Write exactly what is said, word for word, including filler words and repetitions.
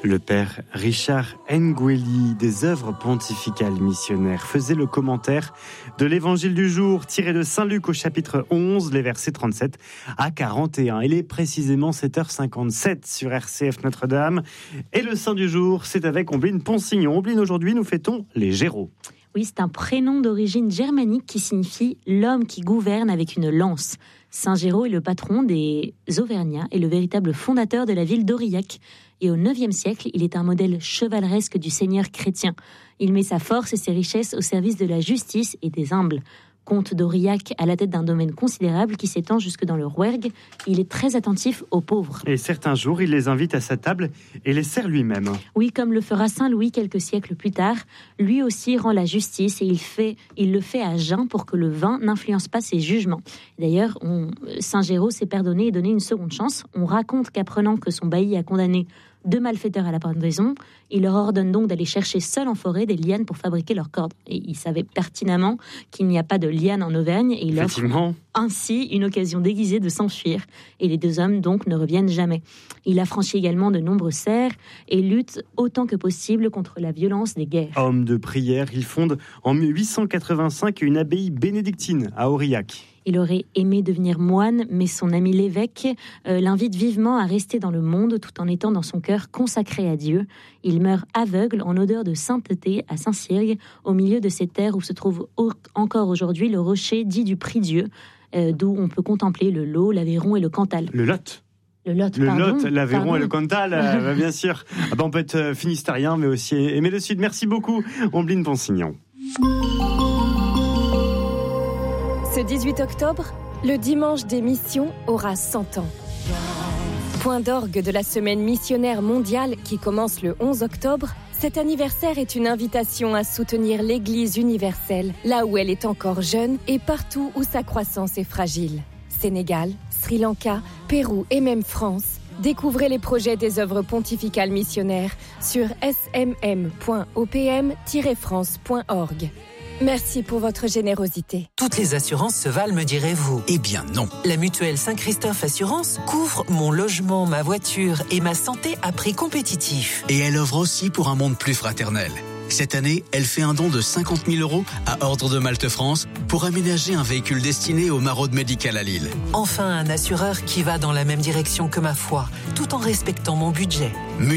Le père Richard Ngueli des œuvres pontificales missionnaires faisait le commentaire de l'évangile du jour tiré de Saint Luc au chapitre onze, les versets trente-sept à quarante et un. Il est précisément sept heures cinquante-sept sur R C F Notre-Dame. Et le saint du jour, c'est avec Ombline Ponsignon. Ombline, aujourd'hui, nous fêtons les Géraud. Oui, c'est un prénom d'origine germanique qui signifie « l'homme qui gouverne avec une lance ». Saint Géraud est le patron des Auvergnats et le véritable fondateur de la ville d'Aurillac. Et au neuvième siècle, il est un modèle chevaleresque du seigneur chrétien. Il met sa force et ses richesses au service de la justice et des humbles. Comte d'Aurillac à la tête d'un domaine considérable qui s'étend jusque dans le Rouergue, il est très attentif aux pauvres. Et certains jours, il les invite à sa table et les sert lui-même. Oui, comme le fera Saint Louis quelques siècles plus tard. Lui aussi rend la justice et il, fait, il le fait à jeun pour que le vin n'influence pas ses jugements. D'ailleurs, on, Saint Géraud s'est pardonné et donné une seconde chance. On raconte qu'apprenant que son bailli a condamné deux malfaiteurs à la pendaison, il leur ordonne donc d'aller chercher seul en forêt des lianes pour fabriquer leurs cordes. Et il savait pertinemment qu'il n'y a pas de lianes en Auvergne et il offre ainsi une occasion déguisée de s'enfuir. Et les deux hommes donc ne reviennent jamais. Il affranchit également de nombreux serfs et lutte autant que possible contre la violence des guerres. Homme de prière, il fonde en huit cent quatre-vingt-cinq une abbaye bénédictine à Aurillac. Il aurait aimé devenir moine, mais son ami l'évêque euh, l'invite vivement à rester dans le monde tout en étant dans son cœur consacré à Dieu. Il meurt aveugle en odeur de sainteté à Saint-Cyrgue, au milieu de ces terres où se trouve au- encore aujourd'hui le rocher dit du Prie-Dieu, euh, d'où on peut contempler le Lot, l'Aveyron et le Cantal. Le Lot. Le Lot, Le pardon, Lot, l'Aveyron pardon. et le Cantal, euh, bah, bien sûr. Ah bah, on peut être euh, finistérien, mais aussi aimer le Sud. Merci beaucoup, Ombline Ponsignon. Ce dix-huit octobre, le dimanche des missions aura cent ans. Point d'orgue de la semaine missionnaire mondiale qui commence le onze octobre, cet anniversaire est une invitation à soutenir l'Église universelle, là où elle est encore jeune et partout où sa croissance est fragile. Sénégal, Sri Lanka, Pérou et même France. Découvrez les projets des œuvres pontificales missionnaires sur s m m point o p m tiret france point org. Merci pour votre générosité. Toutes les assurances se valent, me direz-vous. Eh bien non. La mutuelle Saint-Christophe Assurance couvre mon logement, ma voiture et ma santé à prix compétitif. Et elle œuvre aussi pour un monde plus fraternel. Cette année, elle fait un don de cinquante mille euros à Ordre de Malte France pour aménager un véhicule destiné au maraude médical à Lille. Enfin, un assureur qui va dans la même direction que ma foi, tout en respectant mon budget.